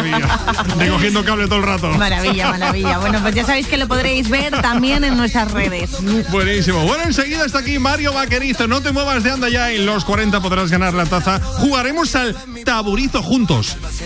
maravilla. Recogiendo cable todo el rato. Maravilla, maravilla. Bueno, pues ya sabéis que lo podréis ver también en nuestras redes. Buenísimo. Bueno, enseguida está aquí Mario Vaquerizo. No te muevas de anda ya. En los 40 podrás ganar la taza. Jugaremos al taburizo juntos.